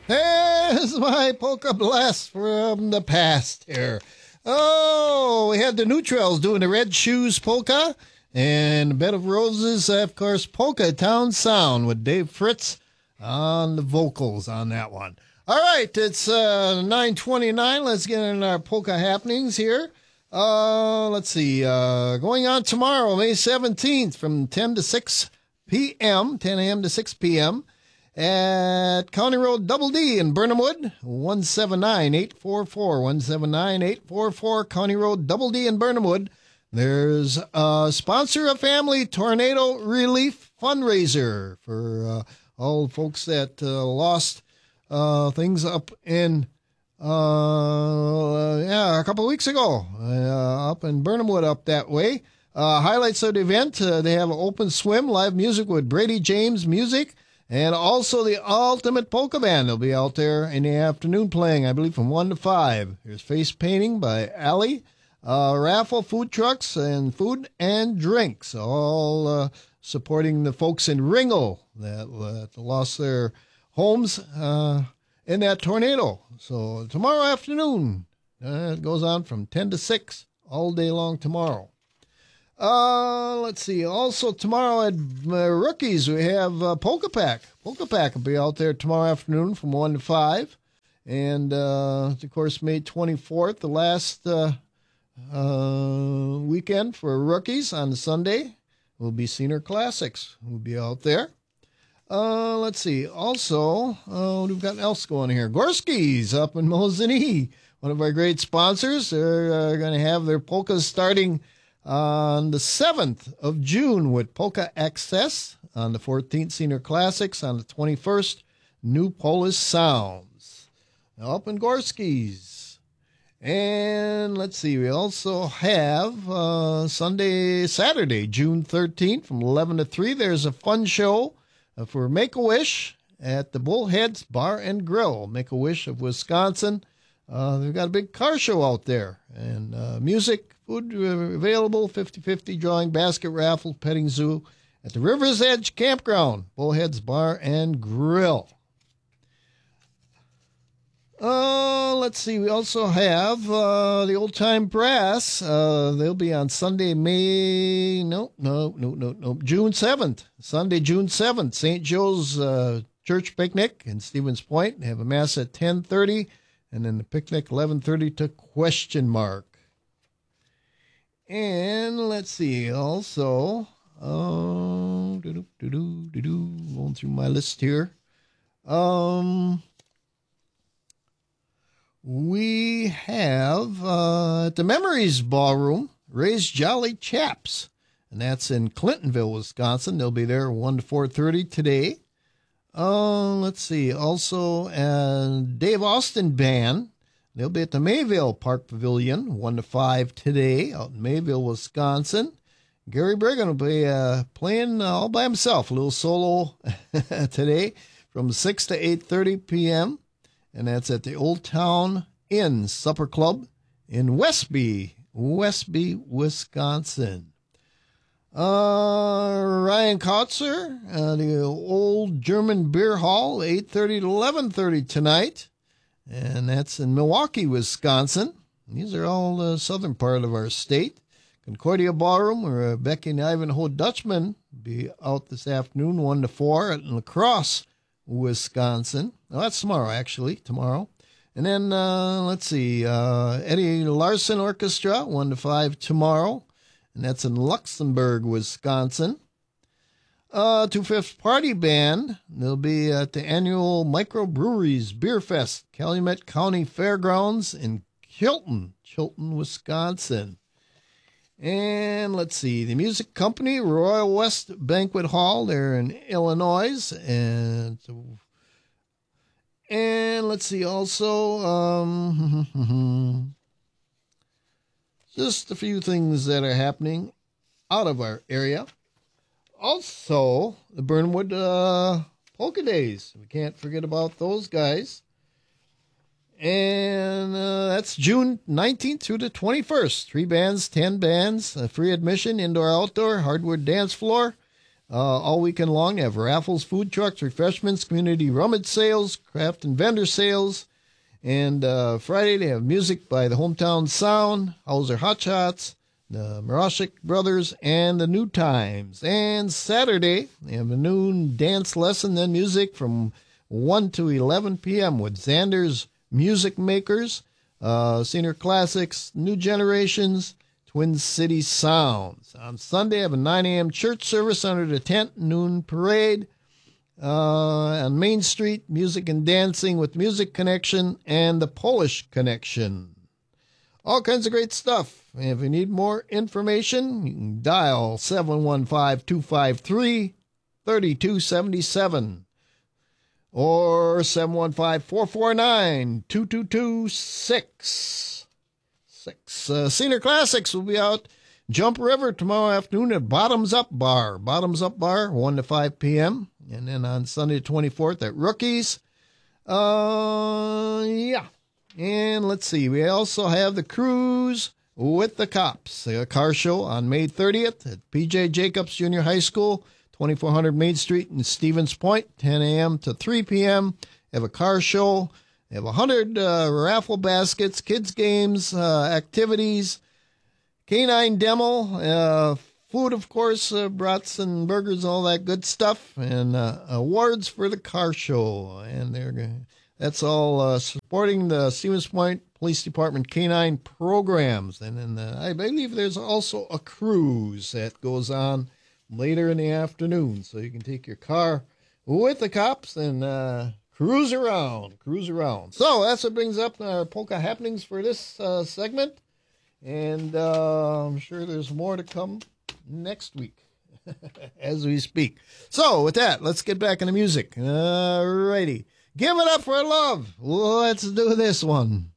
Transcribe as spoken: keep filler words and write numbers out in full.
There's my polka blast from the past here. Oh, we had the Neutrals doing the Red Shoes polka, and Bed of Roses, of course, Polka Town Sound with Dave Fritz on the vocals on that one. All right, it's uh, nine twenty-nine. Let's get in our polka happenings here. Uh, let's see. Uh, going on tomorrow, May seventeenth, from ten to six p.m., ten a.m. to six p.m., at County Road Double D in Burnhamwood, one seven nine, eight four four, one seven nine, eight four four, County Road Double D in Burnhamwood. There's a sponsor a family tornado relief fundraiser for uh, all folks that uh, lost uh, things up in, uh, yeah, a couple of weeks ago, uh, up in Burnhamwood up that way. Uh, highlights of the event, uh, they have an open swim, live music with Brady James Music, and also the Ultimate Polka Band. They'll be out there in the afternoon playing, I believe, from one to five. There's face painting by Allie, uh, raffle, food trucks, and food and drinks, all uh, supporting the folks in Ringel that, uh, that lost their homes uh, in that tornado. So tomorrow afternoon, uh, it goes on from ten to six all day long tomorrow. Uh, let's see. Also tomorrow at uh, Rookies, we have uh, Polka Pack. Polka Pack will be out there tomorrow afternoon from one to five. And, uh, of course, May twenty-fourth, the last uh, uh, weekend for Rookies on Sunday, will be Senior Classics. We'll be out there. Uh, let's see. Also, uh, what have we got else going here? Gorski's up in Mosinee, one of our great sponsors. They're uh, going to have their polkas starting on the seventh of June with Polka Access, on the fourteenth, Senior Classics, on the twenty-first, New Polish Sounds. Now up in Gorski's. And let's see, we also have uh, Sunday, Saturday, June thirteenth, from eleven to three. There's a fun show uh, for Make-A-Wish at the Bullheads Bar and Grill, Make-A-Wish of Wisconsin. Uh, they've got a big car show out there, and uh, music, food available, fifty-fifty drawing, basket raffle, petting zoo at the River's Edge Campground, Bullheads Bar and Grill. Uh, let's see, we also have uh, the Old Time Brass. Uh, they'll be on Sunday, May, no, no, no, no, no, June seventh, Sunday, June seventh, Saint Joe's uh, Church Picnic in Stevens Point. They have a mass at ten thirty, and then the picnic eleven thirty to question mark. And let's see, also, uh, going through my list here. Um, we have uh, at the Memories Ballroom, Ray's Jolly Chaps, and that's in Clintonville, Wisconsin. They'll be there one to four thirty today. Uh, let's see, also uh, Dave Austin Band. They'll be at the Mayville Park Pavilion, one to five today, out in Mayville, Wisconsin. Gary Brigham will be uh, playing uh, all by himself, a little solo today, from six to eight thirty p.m., and that's at the Old Town Inn Supper Club in Westby, Westby, Wisconsin. Uh, Ryan Kautzer, uh, the Old German Beer Hall, eight thirty to eleven thirty tonight. And that's in Milwaukee, Wisconsin. These are all the southern part of our state. Concordia Ballroom, where Becky and Ivanhoe Dutchman be out this afternoon, one to four at La Crosse, Wisconsin. Well, that's tomorrow, actually, tomorrow. And then, uh, let's see, uh, Eddie Larson Orchestra, one to five tomorrow. And that's in Luxembourg, Wisconsin. Uh, Two-Fifth Party Band, they'll be at the annual Microbreweries Beer Fest, Calumet County Fairgrounds in Chilton, Chilton, Wisconsin. And let's see, the music company, Royal West Banquet Hall, they're in Illinois. And, and let's see, also, um, just a few things that are happening out of our area. Also, the Burnwood uh, Polka Days. We can't forget about those guys. And uh, that's June nineteenth through the twenty-first. Three bands, ten bands, uh, free admission, indoor, outdoor, hardwood dance floor. uh, all weekend long. They have raffles, food trucks, refreshments, community rummage sales, craft and vendor sales. And uh, Friday, they have music by the Hometown Sound, Hauser Hotshots, the Marashik Brothers, and the New Times. And Saturday, they have a noon dance lesson, then music from one to eleven p.m. with Xander's Music Makers, uh, Senior Classics, New Generations, Twin City Sounds. On Sunday, I have a nine a.m. church service under the tent, noon parade. Uh, on Main Street, music and dancing with Music Connection and the Polish Connection. All kinds of great stuff. If you need more information, you can dial seven one five, two five three, three two seven seven or seven one five, four four nine, two two two six. Six. Uh, Senior Classics will be out Jump River tomorrow afternoon at Bottoms Up Bar. Bottoms Up Bar, one to five p.m. And then on Sunday the twenty-fourth at Rookies. Uh, yeah. And let's see. We also have the Cruise with the Cops, a car show on May thirtieth at P J Jacobs Junior High School, twenty-four hundred Main Street in Stevens Point, ten a.m. to three p.m. They have a car show. They have one hundred uh, raffle baskets, kids' games, uh, activities, canine demo, uh, food, of course, uh, brats and burgers, all that good stuff, and uh, awards for the car show. And they're that's all uh, supporting the Stevens Point Police Department canine programs. And then uh, I believe there's also a cruise that goes on later in the afternoon, so you can take your car with the cops and uh, cruise around, cruise around. So that's what brings up our polka happenings for this uh, segment. And uh, I'm sure there's more to come next week as we speak. So with that, let's get back into music. All righty. Give it up for love. Let's do this one.